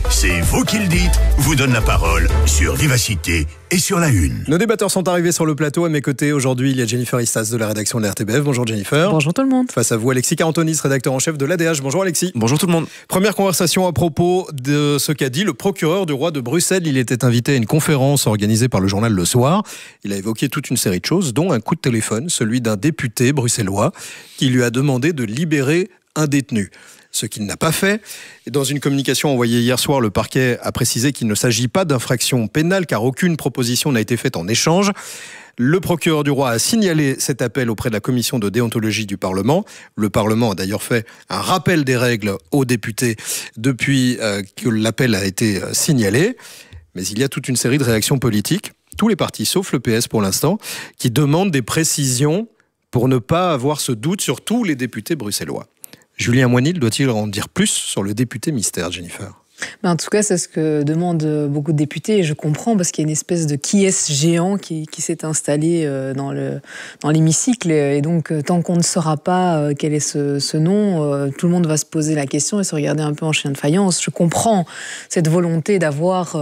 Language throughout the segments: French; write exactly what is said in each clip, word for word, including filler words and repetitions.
C'est vous qui le dites, vous donne la parole sur Vivacité et sur la Une. Nos débatteurs sont arrivés sur le plateau. À mes côtés, aujourd'hui, il y a Jennifer Istas de la rédaction de la R T B F. Bonjour Jennifer. Bonjour tout le monde. Face à vous, Alexis Carantonis, rédacteur en chef de l'A D H. Bonjour Alexis. Bonjour tout le monde. Première conversation à propos de ce qu'a dit le procureur du roi de Bruxelles. Il était invité à une conférence organisée par le journal Le Soir. Il a évoqué toute une série de choses, dont un coup de téléphone, celui d'un député bruxellois qui lui a demandé de libérer un détenu. Ce qu'il n'a pas fait. Et dans une communication envoyée hier soir, le parquet a précisé qu'il ne s'agit pas d'infraction pénale car aucune proposition n'a été faite en échange. Le procureur du roi a signalé cet appel auprès de la commission de déontologie du Parlement. Le Parlement a d'ailleurs fait un rappel des règles aux députés depuis euh, que l'appel a été signalé. Mais il y a toute une série de réactions politiques, tous les partis, sauf le P S pour l'instant, qui demandent des précisions pour ne pas avoir ce doute sur tous les députés bruxellois. Julien Moinil doit-il en dire plus sur le député mystère, Jennifer ? Ben en tout cas, c'est ce que demandent beaucoup de députés et je comprends parce qu'il y a une espèce de qui-est géant qui, qui s'est installé dans, le, dans l'hémicycle et donc tant qu'on ne saura pas quel est ce, ce nom, tout le monde va se poser la question et se regarder un peu en chien de faïence. Je comprends cette volonté d'avoir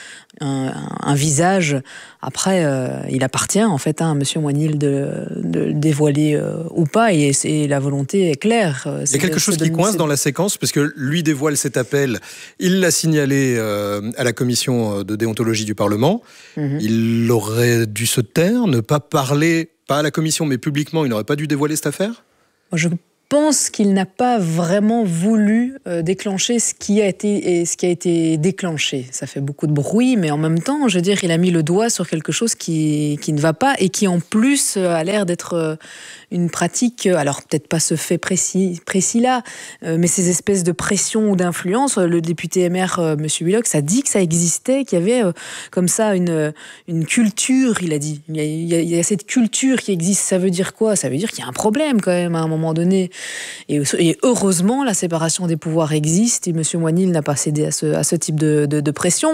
un, un visage. Après, euh, il appartient en fait hein, à M. Moinil de, de le dévoiler euh, ou pas et, et la volonté est claire. Il y a quelque chose qui coince dans la séquence parce que lui dévoile cet appel. Il l'a signalé euh, à la commission de déontologie du Parlement. Mm-hmm. Il aurait dû se taire, ne pas parler, pas à la commission mais publiquement. Il n'aurait pas dû dévoiler cette affaire ? Moi, je pense qu'il n'a pas vraiment voulu euh, déclencher ce qui a été et ce qui a été déclenché. Ça fait beaucoup de bruit, mais en même temps, je veux dire, il a mis le doigt sur quelque chose qui qui ne va pas et qui en plus a l'air d'être euh, une pratique. Alors peut-être pas ce fait précis précis là, euh, mais ces espèces de pression ou d'influence. Le député M R, euh, Monsieur Willox, a dit que ça existait, qu'il y avait euh, comme ça une une culture. Il a dit, il y a, il y a, il y a cette culture qui existe. Ça veut dire quoi ? Ça veut dire qu'il y a un problème quand même à un moment donné. Et, et heureusement, la séparation des pouvoirs existe et M. Moinil n'a pas cédé à ce, à ce type de, de, de pression.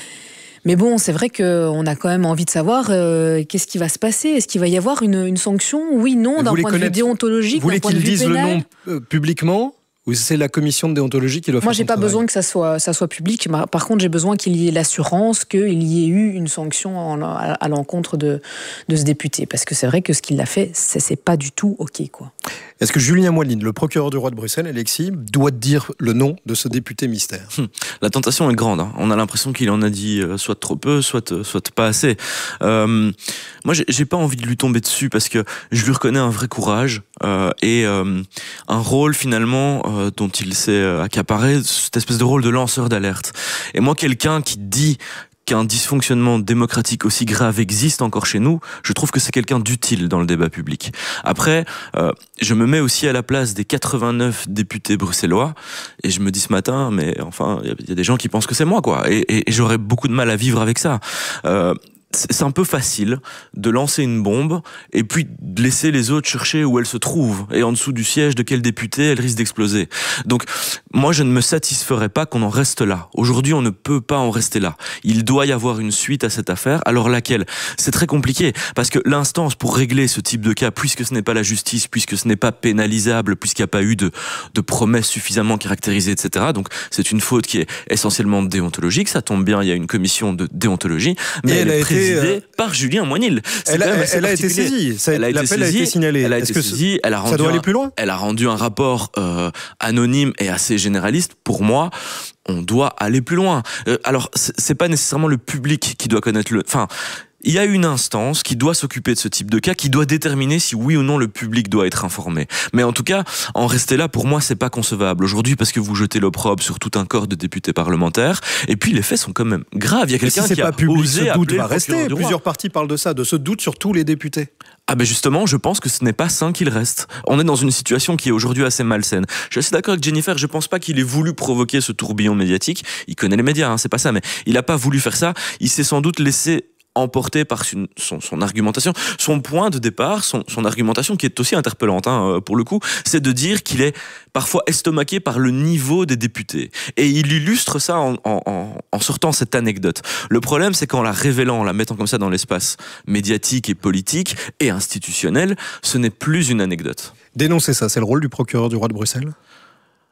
Mais bon, c'est vrai qu'on a quand même envie de savoir euh, qu'est-ce qui va se passer. Est-ce qu'il va y avoir une, une sanction ? Oui, non, d'un point de vue déontologique, d'un point de vue pénal. Vous voulez qu'ils disent le nom euh, publiquement ? Ou c'est la commission de déontologie qui doit faire Moi, j'ai pas travail. besoin que ça soit, ça soit public. Par contre, j'ai besoin qu'il y ait l'assurance qu'il y ait eu une sanction en, à, à l'encontre de, de ce député. Parce que c'est vrai que ce qu'il a fait, c'est, c'est pas du tout OK, quoi. Est-ce que Julien Moinil, le procureur du roi de Bruxelles, Alexis, doit dire le nom de ce député mystère ? hum, La tentation est grande. Hein. On a l'impression qu'il en a dit euh, soit trop peu, soit, euh, soit pas assez. Euh, moi, j'ai, j'ai pas envie de lui tomber dessus parce que je lui reconnais un vrai courage euh, et euh, un rôle finalement euh, dont il s'est accaparé, cette espèce de rôle de lanceur d'alerte. Et moi, quelqu'un qui dit qu'un dysfonctionnement démocratique aussi grave existe encore chez nous, je trouve que c'est quelqu'un d'utile dans le débat public. Après, euh, je me mets aussi à la place des quatre-vingt-neuf députés bruxellois, et je me dis ce matin, mais enfin, il y a des gens qui pensent que c'est moi, quoi, et, et, et j'aurais beaucoup de mal à vivre avec ça. Euh, c'est un peu facile de lancer une bombe et puis de laisser les autres chercher où elle se trouve et en dessous du siège de quel député elle risque d'exploser. Donc moi je ne me satisferais pas qu'on en reste là. Aujourd'hui on ne peut pas en rester là. Il doit y avoir une suite à cette affaire. Alors laquelle ? C'est très compliqué parce que l'instance pour régler ce type de cas, puisque ce n'est pas la justice, puisque ce n'est pas pénalisable, puisqu'il n'y a pas eu de, de promesses suffisamment caractérisées, et cetera. Donc c'est une faute qui est essentiellement déontologique. Ça tombe bien, il y a une commission de déontologie, mais et elle, elle est présidée euh... par Julien Moinil. C'est elle, a, elle a été saisie. Ça, elle a l'appel été saisie, a été signalé. Elle a Est-ce été que saisie. Elle a rendu ça doit un, aller plus loin ? Elle a rendu un rapport euh, anonyme et assez généraliste. Pour moi, on doit aller plus loin. Euh, alors, c'est, c'est pas nécessairement le public qui doit connaître le... Enfin, il y a une instance qui doit s'occuper de ce type de cas, qui doit déterminer si oui ou non le public doit être informé. Mais en tout cas, en rester là, pour moi, c'est pas concevable aujourd'hui parce que vous jetez l'opprobre sur tout un corps de députés parlementaires. Et puis les faits sont quand même graves. Il y a quelqu'un si qui a public, osé ce doute appeler va rester. Plusieurs partis parlent de ça, de ce doute sur tous les députés. Ah ben justement, je pense que ce n'est pas sain qu'il reste. On est dans une situation qui est aujourd'hui assez malsaine. Je suis assez d'accord avec Jennifer, je pense pas qu'il ait voulu provoquer ce tourbillon médiatique. Il connaît les médias, hein, c'est pas ça, mais il a pas voulu faire ça. Il s'est sans doute laissé emporté par son, son, son argumentation. Son point de départ, son, son argumentation qui est aussi interpellante hein, pour le coup, c'est de dire qu'il est parfois estomaqué par le niveau des députés. Et il illustre ça en, en, en sortant cette anecdote. Le problème, c'est qu'en la révélant, en la mettant comme ça dans l'espace médiatique et politique et institutionnel, ce n'est plus une anecdote. Dénoncer ça, c'est le rôle du procureur du roi de Bruxelles ?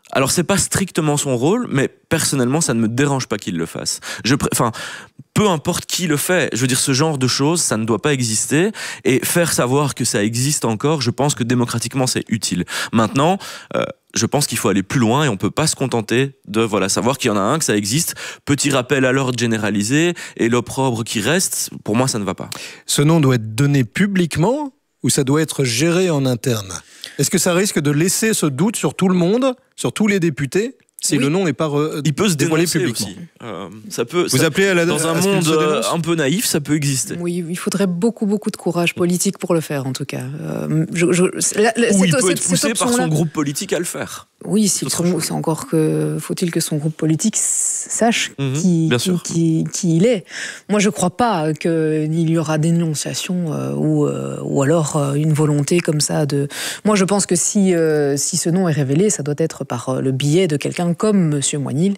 Alors c'est pas strictement son rôle, mais personnellement ça ne me dérange pas qu'il le fasse. Je, pr... enfin, peu importe qui le fait, je veux dire ce genre de choses, ça ne doit pas exister. Et faire savoir que ça existe encore, je pense que démocratiquement c'est utile. Maintenant, euh, je pense qu'il faut aller plus loin et on peut pas se contenter de voilà savoir qu'il y en a un, que ça existe. Petit rappel à l'ordre généralisé et l'opprobre qui reste. Pour moi, ça ne va pas. Ce nom doit être donné publiquement ou ça doit être géré en interne? Est-ce que ça risque de laisser ce doute sur tout le monde, sur tous les députés, si oui. le nom n'est pas re... il peut se dévoilé publiquement aussi. Euh, ça peut. Vous ça, appelez à la dans un à monde euh, un peu naïf, ça peut exister. Oui, il faudrait beaucoup beaucoup de courage politique pour le faire en tout cas. Euh, je, je, la, la, Ou cette, il peut cette, être poussé par son groupe politique à le faire. Oui, si son, c'est encore que faut-il que son groupe politique sache mmh, qui, qui, qui, qui il est. Moi, je ne crois pas qu'il y aura dénonciation euh, ou, euh, ou alors euh, une volonté comme ça de. Moi, je pense que si euh, si ce nom est révélé, ça doit être par euh, le biais de quelqu'un comme Monsieur Moinil.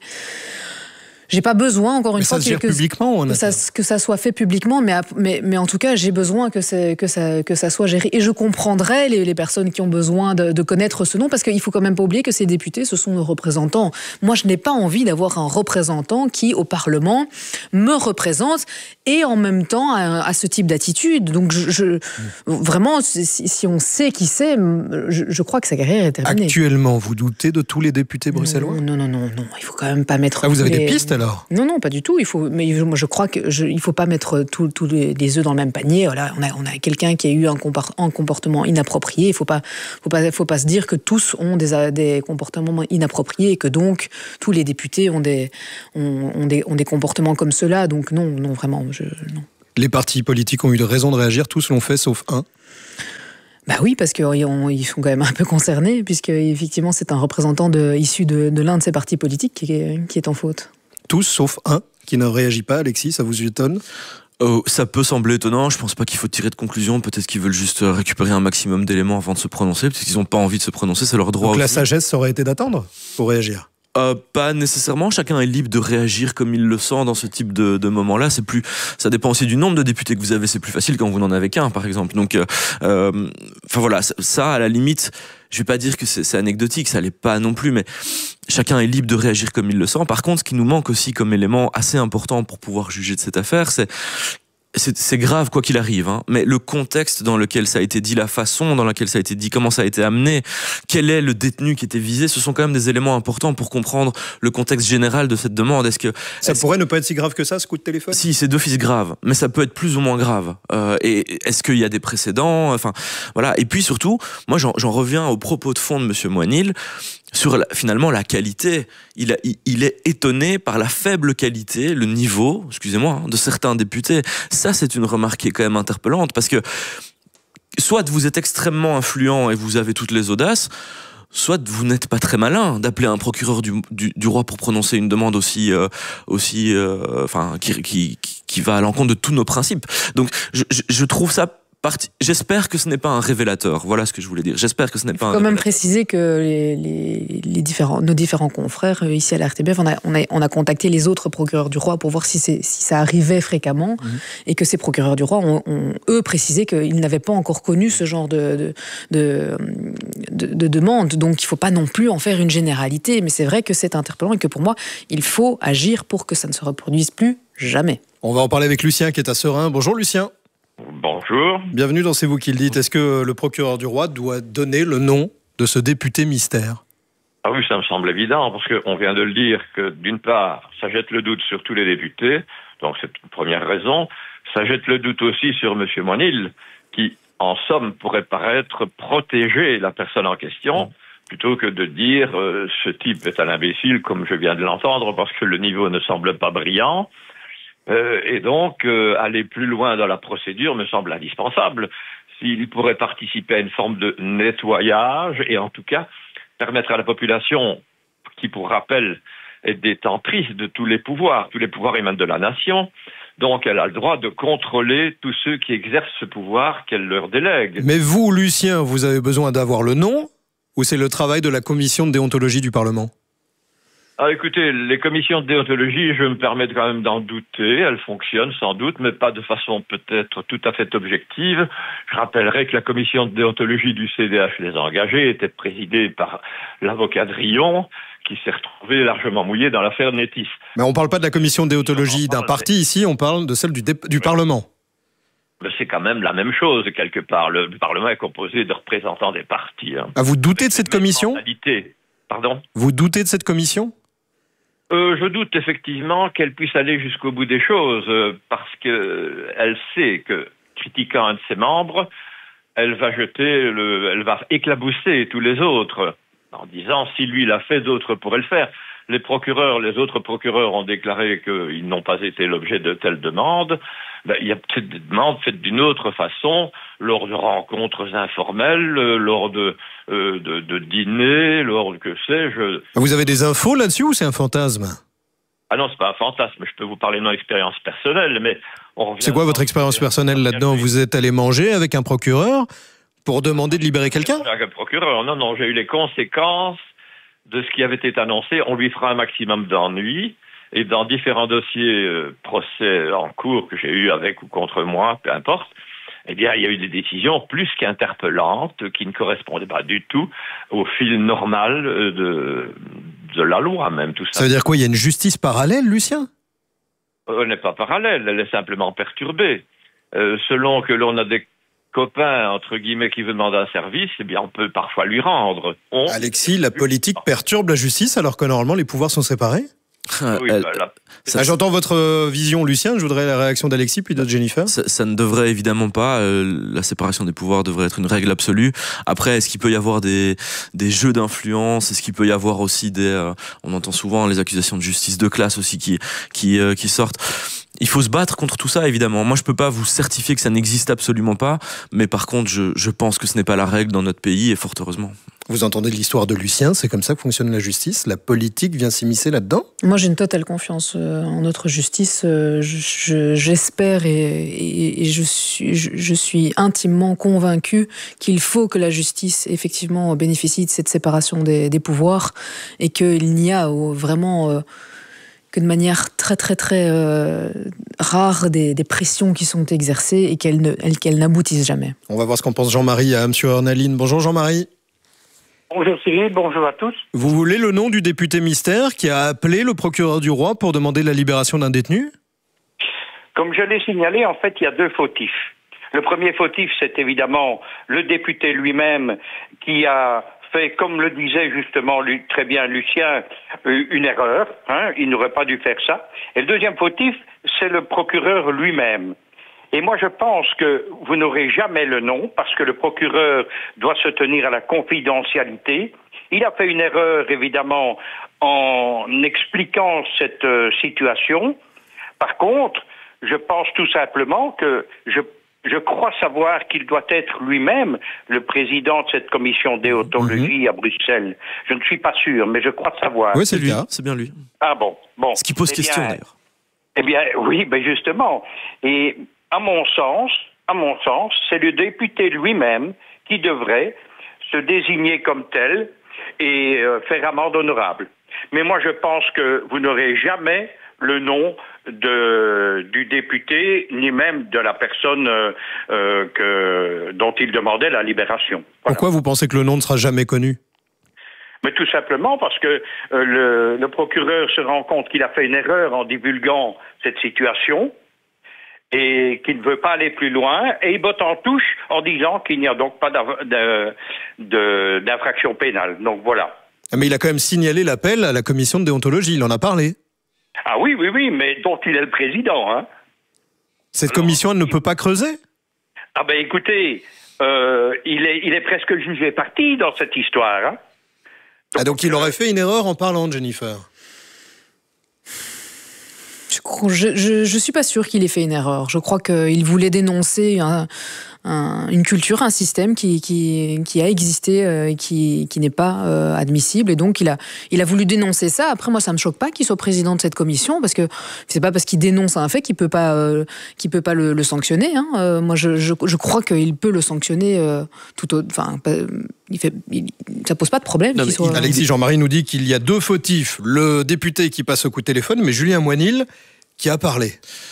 J'ai pas besoin, encore une mais fois, ça se gère que, publiquement, que, ça, que ça soit fait publiquement, mais, mais, mais en tout cas, j'ai besoin que, que, ça, que ça soit géré. Et je comprendrais les, les personnes qui ont besoin de, de connaître ce nom, parce qu'il faut quand même pas oublier que ces députés, ce sont nos représentants. Moi, je n'ai pas envie d'avoir un représentant qui, au Parlement, me représente et en même temps a, a ce type d'attitude. Donc, je, je, mmh. vraiment, si, si on sait qui c'est, je, je crois que sa carrière est terminée. Actuellement, vous doutez de tous les députés bruxellois ? Non, non, non, non, il faut quand même pas mettre... Ah, vous avez les... des pistes alors ? Non, non, pas du tout. Il faut, mais moi, je crois qu'il ne faut pas mettre tous tout les, les œufs dans le même panier. Voilà, on a, on a quelqu'un qui a eu un, compar- un comportement inapproprié. Il ne faut pas, faut pas, faut pas se dire que tous ont des, des comportements inappropriés et que donc tous les députés ont des, ont, ont des, ont des comportements comme ceux-là. Donc non, non, vraiment, je, non. Les partis politiques ont eu raison de réagir, tous l'ont fait sauf un. Bah oui, parce qu'ils sont quand même un peu concernés, puisque effectivement c'est un représentant de, issu de, de l'un de ces partis politiques qui est, qui est en faute. Tous sauf un qui ne réagit pas, Alexis, ça vous étonne ? Oh, ça peut sembler étonnant, je pense pas qu'il faut tirer de conclusion, peut-être qu'ils veulent juste récupérer un maximum d'éléments avant de se prononcer, parce qu'ils n'ont pas envie de se prononcer, c'est leur droit. Donc aussi. La sagesse aurait été d'attendre pour réagir ? Euh, pas nécessairement, chacun est libre de réagir comme il le sent dans ce type de, de moment-là. C'est plus, ça dépend aussi du nombre de députés que vous avez. C'est plus facile quand vous n'en avez qu'un, par exemple. Donc, euh, enfin voilà, ça, à la limite, je vais pas dire que c'est anecdotique, ça l'est pas non plus, mais chacun est libre de réagir comme il le sent. Par contre, ce qui nous manque aussi comme élément assez important pour pouvoir juger de cette affaire, c'est c'est grave quoi qu'il arrive, hein, mais le contexte dans lequel ça a été dit, la façon dans laquelle ça a été dit, comment ça a été amené, quel est le détenu qui était visé, ce sont quand même des éléments importants pour comprendre le contexte général de cette demande. Est-ce que ça est-ce pourrait ne pas être si grave que ça, ce coup de téléphone ? Si, c'est d'office grave, mais ça peut être plus ou moins grave. Euh, et est-ce qu'il y a des précédents ? Enfin, voilà. Et puis surtout, moi, j'en reviens au propos de fond de Monsieur Moinil. Sur la, finalement la qualité, il, a, il, il est étonné par la faible qualité, le niveau, excusez-moi, hein, de certains députés. Ça, c'est une remarque qui est quand même interpellante, parce que soit vous êtes extrêmement influent et vous avez toutes les audaces, soit vous n'êtes pas très malin d'appeler un procureur du, du, du roi pour prononcer une demande aussi, euh, aussi, euh, enfin, qui, qui, qui va à l'encontre de tous nos principes. Donc, je, je, je trouve ça. J'espère que ce n'est pas un révélateur. Voilà ce que je voulais dire. J'espère que ce n'est pas un révélateur. Il faut quand même préciser que les, les, les différents, nos différents confrères ici à la R T B F, on a, on, a, on a contacté les autres procureurs du roi pour voir si, si ça arrivait fréquemment, mmh. et que ces procureurs du roi ont, ont eux précisé qu'ils n'avaient pas encore connu ce genre de, de, de, de, de demande. Donc il ne faut pas non plus en faire une généralité. Mais c'est vrai que c'est interpellant et que pour moi, il faut agir pour que ça ne se reproduise plus jamais. On va en parler avec Lucien qui est à Serein. Bonjour Lucien. Bonjour. Bienvenue dans C'est vous qui le dites. Est-ce que le procureur du roi doit donner le nom de ce député mystère ? Ah oui, ça me semble évident, parce qu'on vient de le dire que d'une part, ça jette le doute sur tous les députés, donc c'est une première raison. Ça jette le doute aussi sur M. Moinil, qui, en somme, pourrait paraître protéger la personne en question, plutôt que de dire euh, ce type est un imbécile, comme je viens de l'entendre, parce que le niveau ne semble pas brillant. Euh, et donc, euh, aller plus loin dans la procédure me semble indispensable. S'il pourrait participer à une forme de nettoyage et en tout cas permettre à la population, qui pour rappel est détentrice de tous les pouvoirs, tous les pouvoirs émanent de la nation, donc elle a le droit de contrôler tous ceux qui exercent ce pouvoir qu'elle leur délègue. Mais vous, Lucien, vous avez besoin d'avoir le nom, ou c'est le travail de la commission de déontologie du Parlement ? Ah, écoutez, les commissions de déontologie, je me permets quand même d'en douter. Elles fonctionnent sans doute, mais pas de façon peut-être tout à fait objective. Je rappellerai que la commission de déontologie du C D H Les Engagés était présidée par l'avocat Drillon, qui s'est retrouvé largement mouillé dans l'affaire Netis. Mais on ne parle pas de la commission de déontologie d'un parti ici, on parle de celle du, dé- du oui. Parlement. Mais c'est quand même la même chose, quelque part. Le Parlement est composé de représentants des partis. Hein. Ah, vous doutez de cette commission ? Pardon ? Vous doutez de cette commission ? Euh, je doute effectivement qu'elle puisse aller jusqu'au bout des choses, euh, parce que elle sait que, critiquant un de ses membres, elle va jeter, le, elle va éclabousser tous les autres, en disant si lui l'a fait, d'autres pourraient le faire. Les procureurs, les autres procureurs ont déclaré qu'ils n'ont pas été l'objet de telles demandes. Ben, il y a peut-être des demandes faites d'une autre façon, lors de rencontres informelles, euh, lors de, euh, de, de dîners, lors de que sais-je. Vous avez des infos là-dessus ou c'est un fantasme ? Ah non, c'est pas un fantasme, je peux vous parler de mon expérience personnelle, mais on revient... C'est quoi votre expérience personnelle là-dedans ? Vous êtes allé manger avec un procureur pour demander de libérer quelqu'un ? Avec un procureur, non, non, j'ai eu les conséquences de ce qui avait été annoncé. On lui fera un maximum d'ennuis. Et dans différents dossiers, euh, procès en cours que j'ai eu avec ou contre moi, peu importe, eh bien, il y a eu des décisions plus qu'interpellantes qui ne correspondaient pas du tout au fil normal de, de la loi, même tout ça. Ça veut dire quoi ? Il y a une justice parallèle, Lucien ? Elle n'est pas parallèle, elle est simplement perturbée. Euh, selon que l'on a des copains, entre guillemets, qui veut demander un service, eh bien, on peut parfois lui rendre. On... Alexis, la politique perturbe la justice alors que normalement les pouvoirs sont séparés ? Oui, Elle, bah, là, ça, ah, j'entends votre vision, Lucien. Je voudrais la réaction d'Alexis puis de Jennifer. Ça, ça ne devrait évidemment pas. Euh, la séparation des pouvoirs devrait être une règle absolue. Après, est-ce qu'il peut y avoir des, des jeux d'influence ? Est-ce qu'il peut y avoir aussi des... Euh, on entend souvent les accusations de justice de classe aussi qui, qui, euh, qui sortent. Il faut se battre contre tout ça, évidemment. Moi, je peux pas vous certifier que ça n'existe absolument pas. Mais par contre, je, je pense que ce n'est pas la règle dans notre pays, et fort heureusement. Vous entendez l'histoire de Lucien, c'est comme ça que fonctionne la justice. La politique vient s'immiscer là-dedans ? Moi, j'ai une totale confiance en notre justice. Je, je, j'espère et, et, et je, suis, je, je suis intimement convaincue qu'il faut que la justice, effectivement, bénéficie de cette séparation des, des pouvoirs et qu'il n'y a vraiment... Euh, que de manière très très très euh, rare des, des pressions qui sont exercées et qu'elles, ne, elles, qu'elles n'aboutissent jamais. On va voir ce qu'en pense Jean-Marie à M. Ornaline. Bonjour Jean-Marie. Bonjour Cyril, bonjour à tous. Vous voulez le nom du député mystère qui a appelé le procureur du roi pour demander la libération d'un détenu ? Comme je l'ai signalé, en fait, il y a deux fautifs. Le premier fautif, c'est évidemment le député lui-même qui a fait, comme le disait justement très bien Lucien, une erreur. Hein, il n'aurait pas dû faire ça. Et le deuxième fautif, c'est le procureur lui-même. Et moi, je pense que vous n'aurez jamais le nom, parce que le procureur doit se tenir à la confidentialité. Il a fait une erreur, évidemment, en expliquant cette euh, situation. Par contre, je pense tout simplement que je Je crois savoir qu'il doit être lui-même le président de cette commission déontologie mmh. à Bruxelles. Je ne suis pas sûr, mais je crois savoir. Oui, c'est lui. Cas. C'est bien lui. Ah bon, bon. Ce qui pose eh question bien, d'ailleurs. Eh bien, oui, ben justement. Et à mon sens, à mon sens, c'est le député lui-même qui devrait se désigner comme tel et euh, faire amende honorable. Mais moi, je pense que vous n'aurez jamais le nom de, du député, ni même de la personne euh, euh, que, dont il demandait la libération. Voilà. Pourquoi vous pensez que le nom ne sera jamais connu ? Mais tout simplement parce que euh, le, le procureur se rend compte qu'il a fait une erreur en divulguant cette situation et qu'il ne veut pas aller plus loin, et il botte en touche en disant qu'il n'y a donc pas d'av- de, de, d'infraction pénale. Donc voilà. Mais il a quand même signalé l'appel à la commission de déontologie, il en a parlé. Ah oui, oui, oui, mais dont il est le président. Hein. Cette commission, elle ne peut pas creuser ? Ah ben écoutez, euh, il, est, il est presque le juge et parti dans cette histoire. Hein. Donc, ah donc il aurait fait une erreur en parlant, Jennifer ? Je, je, je suis pas sûre qu'il ait fait une erreur. Je crois qu'il voulait dénoncer un, un, une culture, un système qui, qui, qui a existé euh, et qui, qui n'est pas euh, admissible. Et donc, il a, il a voulu dénoncer ça. Après, moi, ça me choque pas qu'il soit président de cette commission, parce que c'est pas parce qu'il dénonce un fait qu'il peut pas, euh, qu'il peut pas le, le sanctionner. Hein. Euh, moi, je, je, je crois qu'il peut le sanctionner euh, tout au, enfin, il fait, il, ça pose pas de problème. Non, qu'il soit... Alexis Jean-Marie nous dit qu'il y a deux fautifs. Le député qui passe au coup de téléphone, mais Julien Moinil qui a parlé.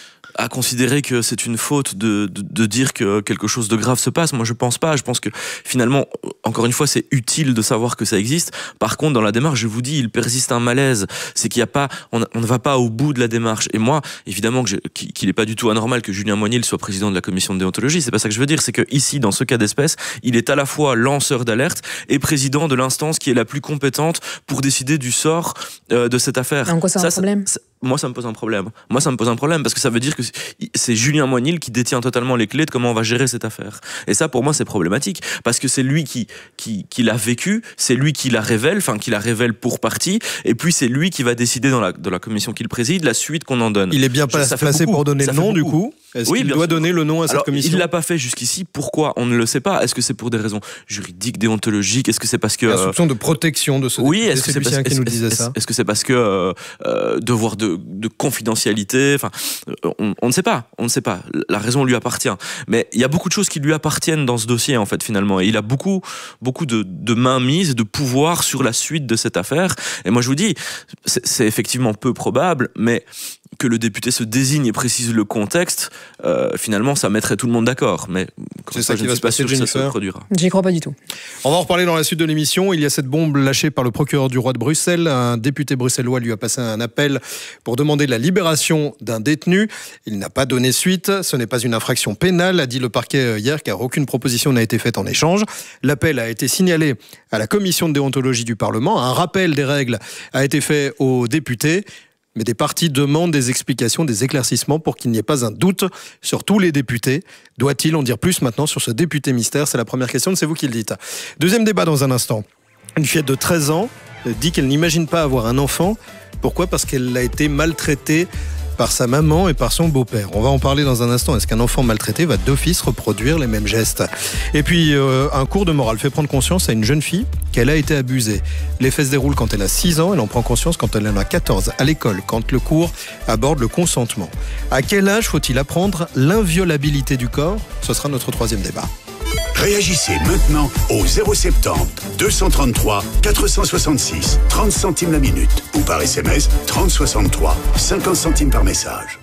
À considérer que c'est une faute de, de, de dire que quelque chose de grave se passe. Moi, je pense pas. Je pense que finalement, encore une fois, c'est utile de savoir que ça existe. Par contre, dans la démarche, je vous dis, il persiste un malaise. C'est qu'il y a pas, on, on ne va pas au bout de la démarche. Et moi, évidemment, que je, qu'il n'est pas du tout anormal que Julien Moinil soit président de la commission de déontologie. C'est pas ça que je veux dire. C'est que ici, dans ce cas d'espèce, il est à la fois lanceur d'alerte et président de l'instance qui est la plus compétente pour décider du sort euh, de cette affaire. Et en quoi c'est ça, un problème? ça, Moi, ça me pose un problème. Moi, ça me pose un problème parce que ça veut dire que c'est Julien Moinil qui détient totalement les clés de comment on va gérer cette affaire. Et ça, pour moi, c'est problématique parce que c'est lui qui, qui, qui l'a vécu, c'est lui qui la révèle, enfin, qui la révèle pour partie, et puis c'est lui qui va décider dans la, dans la commission qu'il préside la suite qu'on en donne. Il est bien pas placé pour donner ça le nom, du coup. Est-ce oui, qu'il doit sûr. donner le nom à cette Alors, commission? Il l'a pas fait jusqu'ici. Pourquoi? On ne le sait pas. Est-ce que c'est pour des raisons juridiques, déontologiques? Est-ce que c'est parce que... Il y a un soupçon de protection de ce oui, député. est-ce que c'est parce, qui est-ce, nous disait est-ce, ça est-ce que c'est parce que euh, euh, devoir de, de confidentialité, enfin, on, on ne sait pas, on ne sait pas. La raison lui appartient. Mais il y a beaucoup de choses qui lui appartiennent dans ce dossier, en fait, finalement. Et il a beaucoup, beaucoup de, de mainmise, de pouvoir sur la suite de cette affaire. Et moi, je vous dis, c'est, c'est effectivement peu probable, mais que le député se désigne et précise le contexte, euh, finalement, ça mettrait tout le monde d'accord. Mais c'est ça, ça qui va se passer, Jennifer. Ça se produira. J'y crois pas du tout. On va en reparler dans la suite de l'émission. Il y a cette bombe lâchée par le procureur du roi de Bruxelles. Un député bruxellois lui a passé un appel pour demander la libération d'un détenu. Il n'a pas donné suite. Ce n'est pas une infraction pénale, a dit le parquet hier, car aucune proposition n'a été faite en échange. L'appel a été signalé à la commission de déontologie du Parlement. Un rappel des règles a été fait aux députés. Mais des partis demandent des explications, des éclaircissements pour qu'il n'y ait pas un doute sur tous les députés. Doit-il en dire plus maintenant sur ce député mystère? C'est la première question, c'est vous qui le dites. Deuxième débat dans un instant. Une fillette de treize ans dit qu'elle n'imagine pas avoir un enfant. Pourquoi? Parce qu'elle a été maltraitée par sa maman et par son beau-père. On va en parler dans un instant. Est-ce qu'un enfant maltraité va d'office reproduire les mêmes gestes? Et puis, euh, un cours de morale fait prendre conscience à une jeune fille qu'elle a été abusée. Les faits se déroulent quand elle a six ans, elle en prend conscience quand elle en a quatorze, à l'école, quand le cours aborde le consentement. À quel âge faut-il apprendre l'inviolabilité du corps? Ce sera notre troisième débat. Réagissez maintenant au zéro soixante-dix, deux cent trente-trois, quatre cent soixante-six, trente centimes la minute ou par S M S trente soixante-trois, cinquante centimes par message.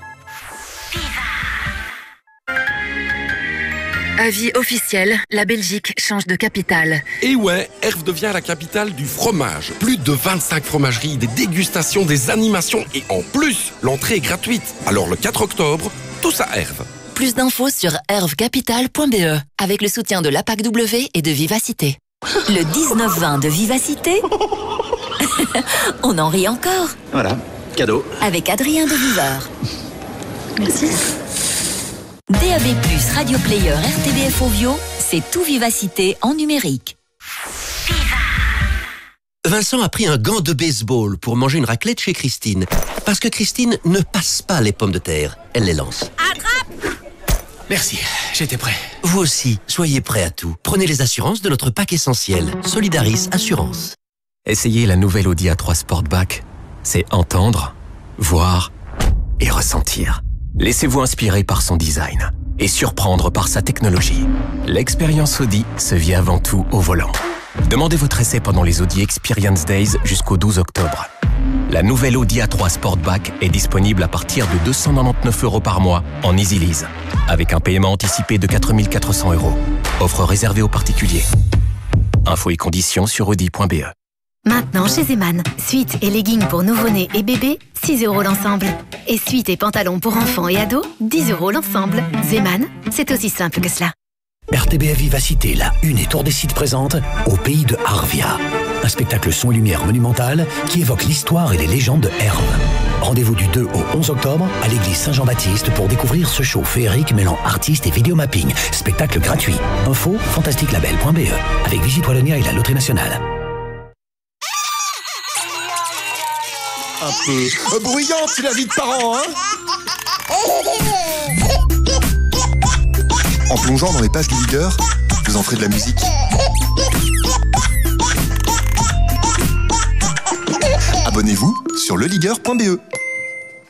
Avis officiel, la Belgique change de capitale. Et ouais, Herve devient la capitale du fromage. Plus de vingt-cinq fromageries, des dégustations, des animations et en plus, l'entrée est gratuite. Alors le quatre octobre, tous à Herve. Plus d'infos sur herve capital point b e avec le soutien de l'A P A C W et de Vivacité. Le dix-neuf vingt de Vivacité. On en rit encore. Voilà, cadeau. Avec Adrien de Viveur. Merci. D A B plus, Radio Player, R T B F Ovio, c'est tout Vivacité en numérique. Vincent a pris un gant de baseball pour manger une raclette chez Christine. Parce que Christine ne passe pas les pommes de terre, elle les lance. Attrape! Merci, j'étais prêt. Vous aussi, soyez prêts à tout. Prenez les assurances de notre pack essentiel. Solidaris Assurance. Essayez la nouvelle Audi A trois Sportback. C'est entendre, voir et ressentir. Laissez-vous inspirer par son design et surprendre par sa technologie. L'expérience Audi se vit avant tout au volant. Demandez votre essai pendant les Audi Experience Days jusqu'au douze octobre. La nouvelle Audi A trois Sportback est disponible à partir de deux cent quatre-vingt-dix-neuf euros par mois en Easy Lease, avec un paiement anticipé de quatre mille quatre cents euros. Offre réservée aux particuliers. Infos et conditions sur audi point b e. Maintenant chez Zeman, suites et leggings pour nouveau-nés et bébés, six euros l'ensemble. Et suites et pantalons pour enfants et ados, dix euros l'ensemble. Zeman, c'est aussi simple que cela. R T B F Vivacité, la Une et Tour des Sites présente Au pays de Arvia. Un spectacle son et lumière monumental qui évoque l'histoire et les légendes de Herve. Rendez-vous du deux au onze octobre à l'église Saint-Jean-Baptiste pour découvrir ce show féerique mêlant artistes et vidéomapping. Spectacle gratuit. Info fantastique label point b e avec Visite Wallonia et la Loterie Nationale. Un peu euh, bruyante, c'est la vie de parents, hein. En plongeant dans les pages du Ligueur, vous en ferez de la musique. Abonnez-vous sur le ligueur point b e.